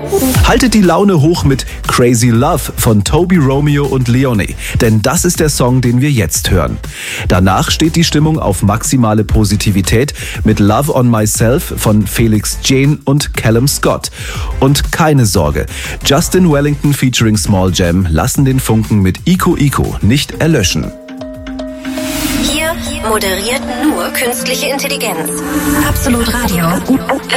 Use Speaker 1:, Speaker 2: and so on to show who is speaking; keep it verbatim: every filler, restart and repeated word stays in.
Speaker 1: Haltet die Laune hoch mit Crazy Love von Toby Romeo und Leone, denn das ist der Song, den wir jetzt hören. Danach steht die Stimmung auf maximale Positivität mit Love on Myself von Felix Jane und Callum Scott. Und keine Sorge, Justin Wellington featuring Small Jam lassen den Funken mit Iko Iko nicht erlöschen.
Speaker 2: Hier moderiert nur künstliche Intelligenz. Absolut Radio.